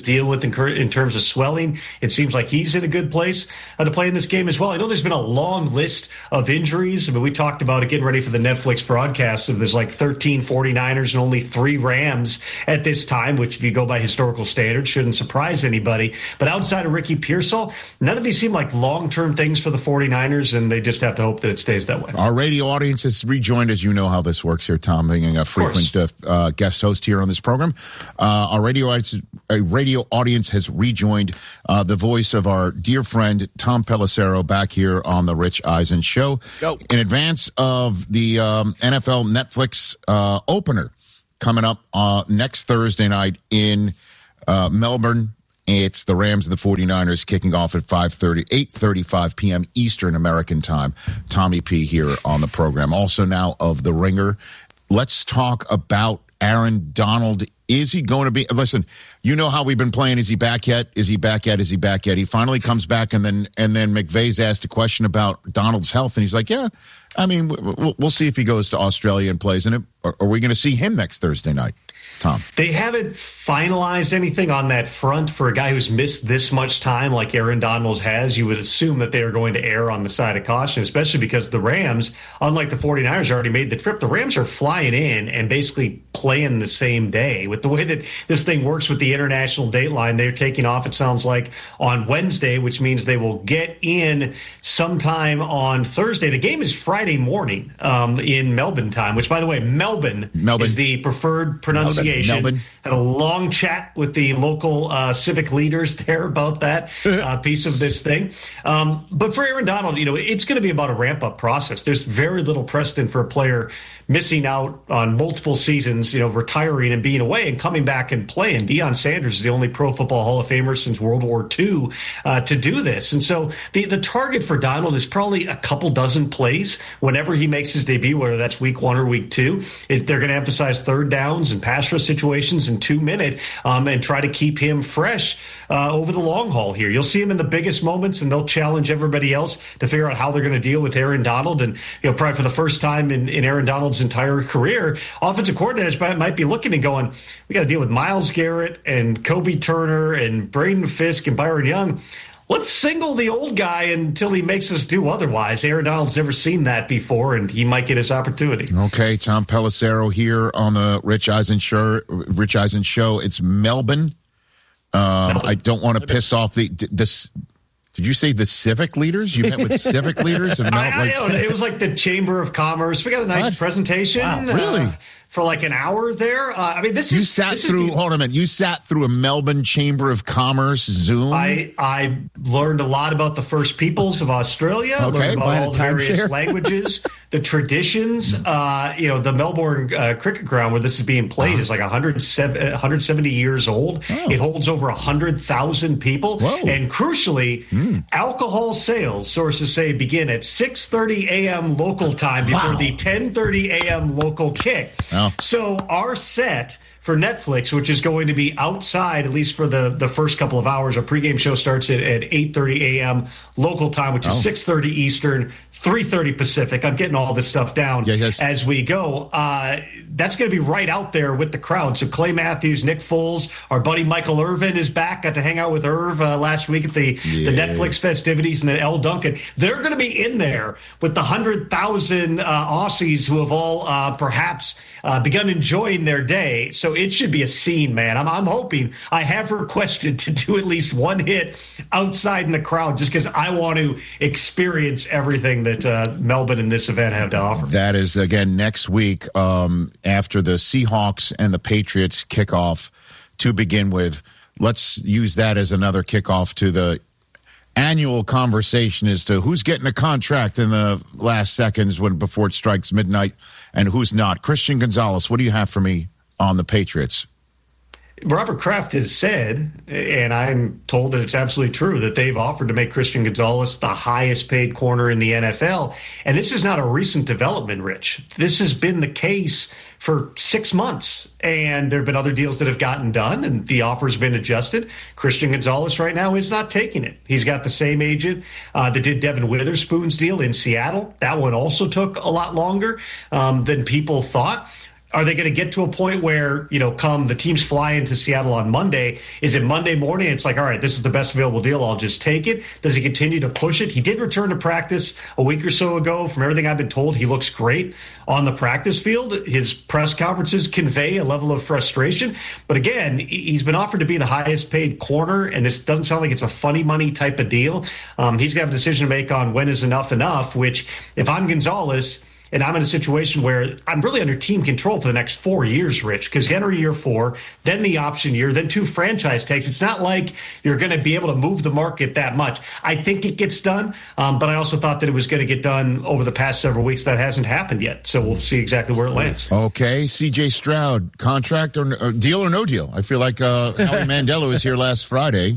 dealing with in terms of swelling. It seems like he's in a good place to play in this game as well. I know there's been a long list of injuries. I mean, we talked about it getting ready for the Netflix broadcast of there's like 13 49ers and only 3 Rams at this time, which if you go by historical standards shouldn't surprise anybody. But outside of Ricky Pearsall, none of these seem like long-term things for the 49ers, and they just have to hope that it stays that way. Our radio audience has rejoined, as you know how this works here, Tom, being a frequent guest host here on this program. Our radio audience has rejoined the voice of our dear friend Tom Pelissero back here on the Rich Eisen Show. Let's go. In advance of the NFL Netflix opener coming up next Thursday night in Melbourne. It's the Rams and the 49ers kicking off at 8:35 p.m. Eastern American time. Tommy P. here on the program. Also now of The Ringer. Let's talk about Aaron Donald. Is he going to be? Listen, you know how we've been playing. Is he back yet? Is he back yet? Is he back yet? He finally comes back, and then McVay's asked a question about Donald's health, and he's like, yeah, I mean, we'll see if he goes to Australia and plays in it. Or are we going to see him next Thursday night? Tom. They haven't finalized anything on that front for a guy who's missed this much time like Aaron Donald has. You would assume that they are going to err on the side of caution, especially because the Rams, unlike the 49ers, already made the trip. The Rams are flying in and basically playing the same day. With the way that this thing works with the international dateline, they're taking off, it sounds like, on Wednesday, which means they will get in sometime on Thursday. The game is Friday morning in Melbourne time, which, by the way, Melbourne. is the preferred pronunciation. Melbourne. Had a long chat with the local civic leaders there about that piece of this thing. But for Aaron Donald, it's going to be about a ramp-up process. There's very little precedent for a player missing out on multiple seasons, retiring and being away and coming back and playing. Deion Sanders is the only Pro Football Hall of Famer since World War II to do this. And so the target for Donald is probably a couple dozen plays whenever he makes his debut, whether that's week 1 or week 2. They're going to emphasize third downs and pass rush situations in 2-minute and try to keep him fresh over the long haul here. You'll see him in the biggest moments, and they'll challenge everybody else to figure out how they're going to deal with Aaron Donald. And probably for the first time in Aaron Donald's entire career, offensive coordinators might be looking and going, we got to deal with Myles Garrett and Kobe Turner and Braden Fisk and Byron Young. Let's single the old guy until he makes us do otherwise. Aaron Donald's never seen that before, and he might get his opportunity. Okay, Tom Pelissero here on the Rich Eisen Show. It's Melbourne. I don't want to piss off this. Did you say the civic leaders? You met with civic leaders? I know. It was like the Chamber of Commerce. We got a nice presentation. Wow, really? For like an hour there. You sat through a Melbourne Chamber of Commerce Zoom. I learned a lot about the First Peoples of Australia. Okay. Learned about all the various languages, the traditions. The Melbourne Cricket Ground where this is being played is like 170 years old. Oh. It holds over 100,000 people. Whoa. And crucially, alcohol sales, sources say, begin at 6:30 a.m. local time before the 10:30 a.m. local kick. Oh. So our set for Netflix, which is going to be outside, at least for the first couple of hours, our pregame show starts at 8:30 a.m. local time, which is 6:30 Eastern, 3:30 Pacific. I'm getting all this stuff down as we go. That's going to be right out there with the crowd. So Clay Matthews, Nick Foles, our buddy Michael Irvin is back. Got to hang out with Irv last week at the Netflix festivities, and then L. Duncan. They're going to be in there with the 100,000 Aussies who have all perhaps begun enjoying their day. So it should be a scene, man. I'm hoping. I have requested to do at least one hit outside in the crowd just because I want to experience everything that Melbourne and this event have to offer. That is, again, next week after the Seahawks and the Patriots kickoff to begin with. Let's use that as another kickoff to the annual conversation as to who's getting a contract in the last seconds before it strikes midnight and who's not. Christian Gonzalez, what do you have for me on the Patriots? Robert Kraft has said, and I'm told that it's absolutely true, that they've offered to make Christian Gonzalez the highest paid corner in the NFL. And this is not a recent development, Rich. This has been the case for 6 months. And there have been other deals that have gotten done, and the offer's been adjusted. Christian Gonzalez right now is not taking it. He's got the same agent that did Devin Witherspoon's deal in Seattle. That one also took a lot longer than people thought. Are they going to get to a point where, come the teams fly into Seattle on Monday? Is it Monday morning? It's like, all right, this is the best available deal. I'll just take it. Does he continue to push it? He did return to practice a week or so ago. From everything I've been told, he looks great on the practice field. His press conferences convey a level of frustration. But again, he's been offered to be the highest paid corner, and this doesn't sound like it's a funny money type of deal. He's going to have a decision to make on when is enough, which if I'm Gonzalez, and I'm in a situation where I'm really under team control for the next 4 years, Rich, because you enter year 4, then the option year, then 2 franchise tags. It's not like you're going to be able to move the market that much. I think it gets done, but I also thought that it was going to get done over the past several weeks. That hasn't happened yet, so we'll see exactly where it lands. Okay, C.J. Stroud, contract or deal or no deal? I feel like Howie Mandel was here last Friday.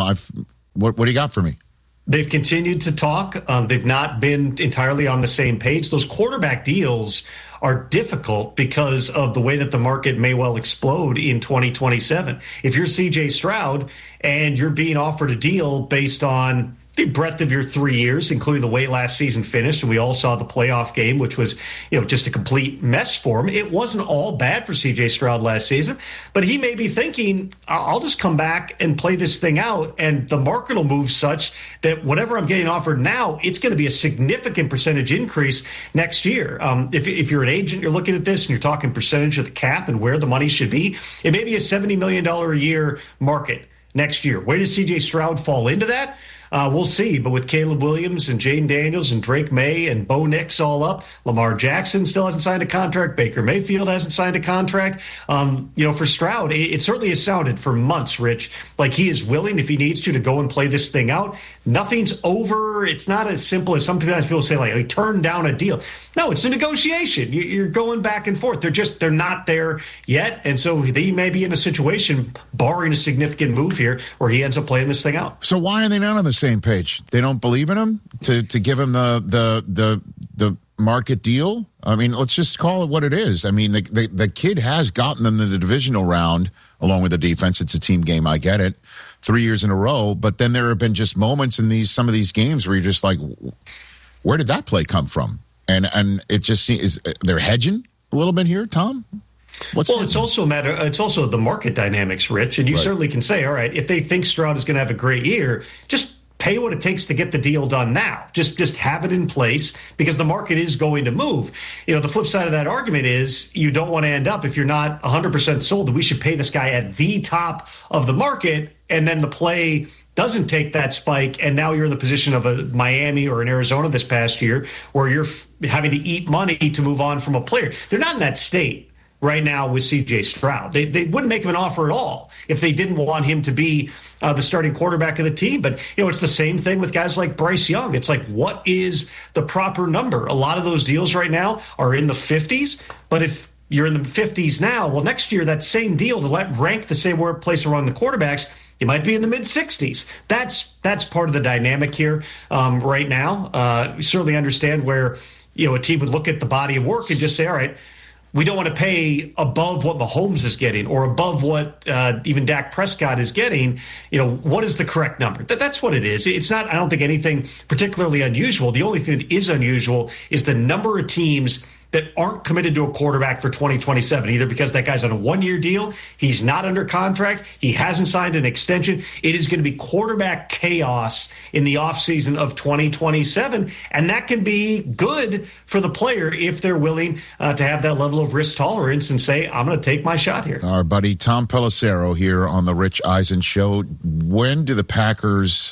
What do you got for me? They've continued to talk. They've not been entirely on the same page. Those quarterback deals are difficult because of the way that the market may well explode in 2027. If you're CJ Stroud and you're being offered a deal based on the breadth of your 3 years, including the way last season finished, and we all saw the playoff game, which was, just a complete mess for him. It wasn't all bad for C.J. Stroud last season, but he may be thinking, I'll just come back and play this thing out, and the market will move such that whatever I'm getting offered now, it's going to be a significant percentage increase next year. If you're an agent, you're looking at this and you're talking percentage of the cap and where the money should be, it may be a $70 million a year market next year. Where does C.J. Stroud fall into that? We'll see, but with Caleb Williams and Jane Daniels and Drake May and Bo Nix all up, Lamar Jackson still hasn't signed a contract. Baker Mayfield hasn't signed a contract. For Stroud, it certainly has sounded for months, Rich, like he is willing, if he needs to go and play this thing out. Nothing's over. It's not as simple as sometimes people say, like, he turned down a deal. No, it's a negotiation. You're going back and forth. They're not there yet. And so they may be in a situation, barring a significant move here, where he ends up playing this thing out. So why are they not on the same page? They don't believe in him to give him the market deal? I mean, let's just call it what it is. I mean, the kid has gotten them to the divisional round along with the defense. It's a team game. I get it. 3 years in a row. But then there have been just moments in some of these games where you're just like, where did that play come from? And it just seems they're hedging a little bit here, Tom. It's also a matter. It's also the market dynamics, Rich. And you certainly can say, all right, if they think Stroud is going to have a great year, just pay what it takes to get the deal done now. Just have it in place because the market is going to move. The flip side of that argument is you don't want to end up, if you're not 100% sold, that we should pay this guy at the top of the market, and then the play doesn't take that spike, and now you're in the position of a Miami or an Arizona this past year where you're having to eat money to move on from a player. They're not in that state right now with C.J. Stroud. They wouldn't make him an offer at all if they didn't want him to be the starting quarterback of the team. But, it's the same thing with guys like Bryce Young. It's like, what is the proper number? A lot of those deals right now are in the 50s. But if you're in the 50s now, well, next year, that same deal to rank the same place around the quarterbacks, you might be in the mid-60s. That's part of the dynamic here right now. We certainly understand where, a team would look at the body of work and just say, all right, we don't want to pay above what Mahomes is getting or above what even Dak Prescott is getting. What is the correct number? That's what it is. It's not, I don't think, anything particularly unusual. The only thing that is unusual is the number of teams that aren't committed to a quarterback for 2027, either because that guy's on a one-year deal, he's not under contract, he hasn't signed an extension. It is going to be quarterback chaos in the offseason of 2027, and that can be good for the player if they're willing to have that level of risk tolerance and say, I'm going to take my shot here. Our buddy Tom Pelissero here on the Rich Eisen Show. When do the Packers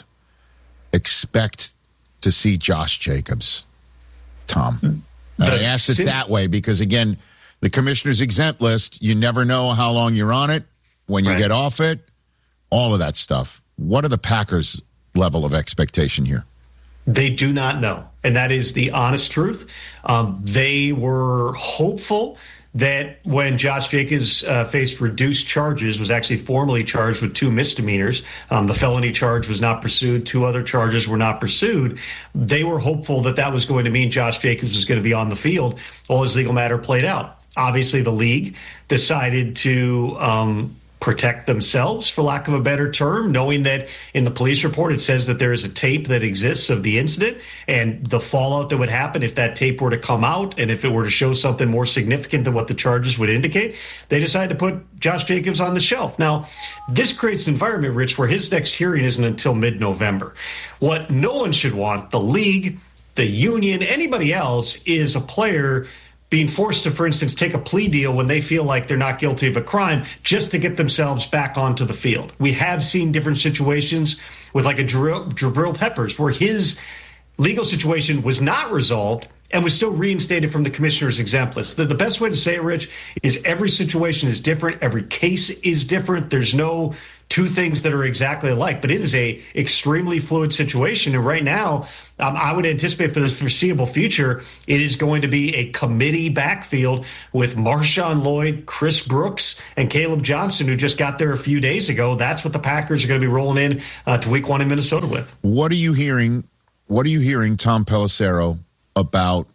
expect to see Josh Jacobs, Tom? I asked it that way because, again, the commissioner's exempt list, you never know how long you're on it, when you get off it, all of that stuff. What are the Packers' level of expectation here? They do not know, and that is the honest truth. They were hopeful that when Josh Jacobs faced reduced charges, was actually formally charged with 2 misdemeanors. The felony charge was not pursued. 2 other charges were not pursued. They were hopeful that that was going to mean Josh Jacobs was going to be on the field while his legal matter played out. Obviously, the league decided to protect themselves, for lack of a better term, knowing that in the police report it says that there is a tape that exists of the incident and the fallout that would happen if that tape were to come out and if it were to show something more significant than what the charges would indicate. They decided to put Josh Jacobs on the shelf. Now, this creates an environment, Rich, where his next hearing isn't until mid-November. What no one should want, the league, the union, anybody else, is a player being forced to, for instance, take a plea deal when they feel like they're not guilty of a crime just to get themselves back onto the field. We have seen different situations with like a Jabril Peppers where his legal situation was not resolved and was still reinstated from the commissioner's exempt list. The best way to say it, Rich, is every situation is different. Every case is different. There's no two things that are exactly alike, but it is a extremely fluid situation. And right now, I would anticipate for the foreseeable future, it is going to be a committee backfield with Marshawn Lloyd, Chris Brooks, and Caleb Johnson, who just got there a few days ago. That's what the Packers are going to be rolling in to Week 1 in Minnesota with. What are you hearing, Tom Pelissero, about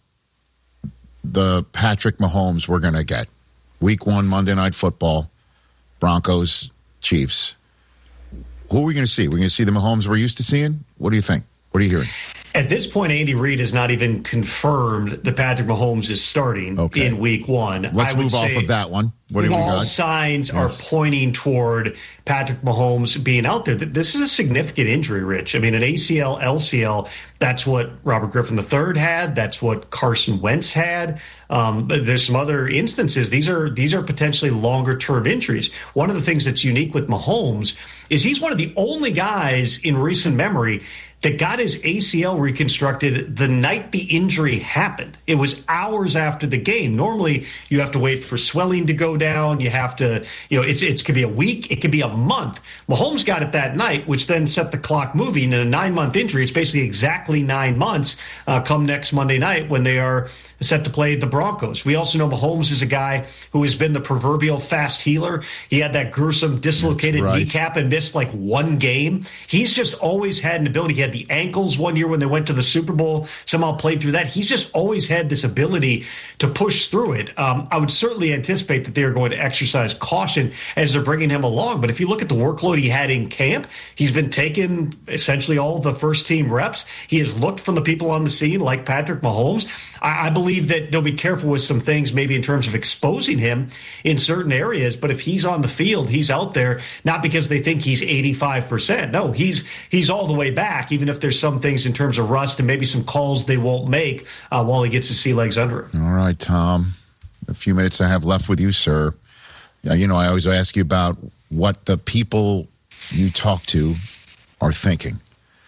the Patrick Mahomes we're going to get? Week 1, Monday Night Football, Broncos, Chiefs. Who are we going to see? We're going to see the Mahomes we're used to seeing? What do you think? What are you hearing? At this point, Andy Reid has not even confirmed that Patrick Mahomes is starting in Week 1. Let's move off of that one. What do we got? All signs are pointing toward Patrick Mahomes being out there. This is a significant injury, Rich. I mean, an ACL, LCL, that's what Robert Griffin III had. That's what Carson Wentz had. But there's some other instances. These are potentially longer-term injuries. One of the things that's unique with Mahomes is he's one of the only guys in recent memory that got his ACL reconstructed the night the injury happened. It was hours after the game. Normally, you have to wait for swelling to go down. You have to, it could be a week. It could be a month. Mahomes got it that night, which then set the clock moving. In a 9-month injury, it's basically exactly 9 months come next Monday night when they are set to play the Broncos. We also know Mahomes is a guy who has been the proverbial fast healer. He had that gruesome dislocated kneecap and missed like one game. He's just always had an ability. He had the ankles one year when they went to the Super Bowl, somehow played through that. He's just always had this ability to push through it. I would certainly anticipate that they're going to exercise caution as they're bringing him along. But if you look at the workload he had in camp, he's been taking essentially all of the first team reps. He has looked from the people on the scene like Patrick Mahomes. I believe that they'll be careful with some things, maybe in terms of exposing him in certain areas. But if he's on the field, he's out there, not because they think he's 85%. No, he's all the way back, even if there's some things in terms of rust and maybe some calls they won't make while he gets his sea legs under him. All right, Tom. A few minutes I have left with you, sir. I always ask you about what the people you talk to are thinking.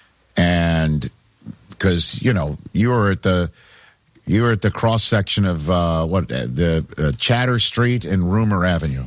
And because, you were at the cross section of the Chatter Street and Rumor Avenue.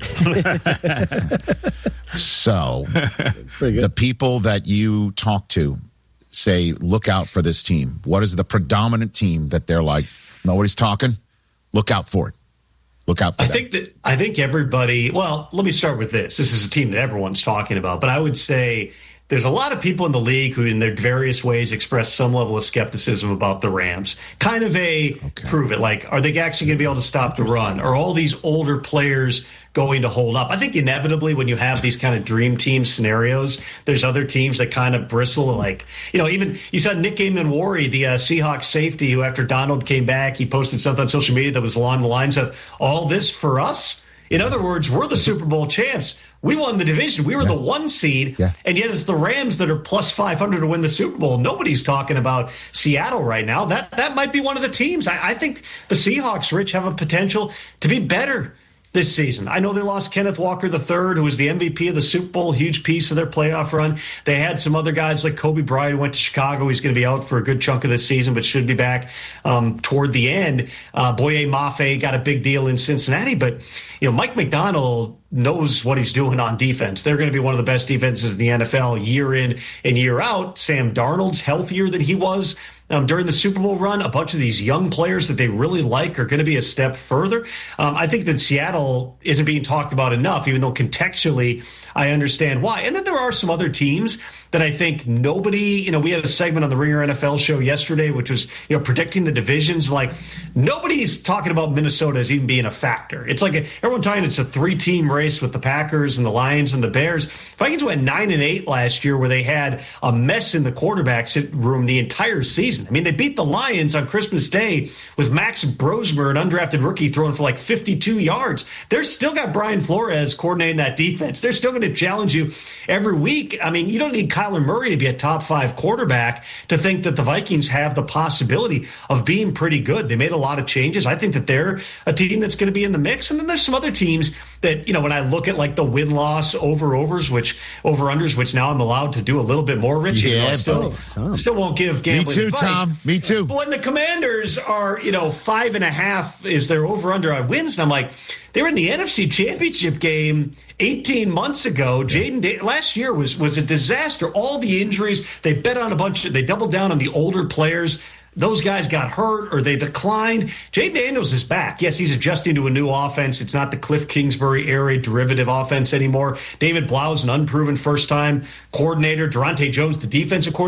So the people that you talk to say, look out for this team. What is the predominant team that they're like, nobody's talking? Look out for it. Look out for that. I think everybody, well, let me start with this. This is a team that everyone's talking about, but I would say there's a lot of people in the league who in their various ways express some level of skepticism about the Rams. Kind of prove it. Like, are they actually going to be able to stop the run? Are all these older players going to hold up? I think inevitably when you have these kind of dream team scenarios, there's other teams that kind of bristle. Like, even you saw Nick Gaiman-Wari, the Seahawks safety, who after Donald came back, he posted something on social media that was along the lines of, all this for us? In other words, we're the Super Bowl champs. We won the division. We were the 1 seed, and yet it's the Rams that are plus 500 to win the Super Bowl. Nobody's talking about Seattle right now. That might be one of the teams. I think the Seahawks, Rich, have a potential to be better this season. I know they lost Kenneth Walker III, who was the MVP of the Super Bowl, huge piece of their playoff run. They had some other guys like Kobe Bryant who went to Chicago. He's going to be out for a good chunk of this season, but should be back toward the end. Boye Mafe got a big deal in Cincinnati, but Mike McDonald knows what he's doing on defense. They're going to be one of the best defenses in the NFL year in and year out. Sam Darnold's healthier than he was during the Super Bowl run. A bunch of these young players that they really like are going to be a step further. I think that Seattle isn't being talked about enough, even though contextually I understand why. And then there are some other teams that I think nobody, we had a segment on the Ringer NFL show yesterday, which was, predicting the divisions. Like, nobody's talking about Minnesota as even being a factor. It's like everyone talking it's a 3-team race with the Packers and the Lions and the Bears. Vikings went 9-8 last year, where they had a mess in the quarterback room the entire season. I mean, they beat the Lions on Christmas Day with Max Brosmer, an undrafted rookie, throwing for like 52 yards. They're still got Brian Flores coordinating that defense. They're still going to challenge you every week. I mean, you don't need Kyler Murray to be a top 5 quarterback to think that the Vikings have the possibility of being pretty good. They made a lot of changes. I think that they're a team that's going to be in the mix. And then there's some other teams that, when I look at like the win-loss over-unders, which now I'm allowed to do a little bit more, Rich. Yeah, I still won't give gambling Me too, advice. Tom. Me too. But when the Commanders are, 5.5 is their over-under on wins, and I'm like, they were in the NFC Championship game 18 months ago. Last year was a disaster. All the injuries, they bet on they doubled down on the older players. Those guys got hurt or they declined. Jayden Daniels is back. Yes, he's adjusting to a new offense. It's not the Cliff Kingsbury area derivative offense anymore. David Blau is an unproven first-time coordinator. Durante Jones, the defensive coordinator.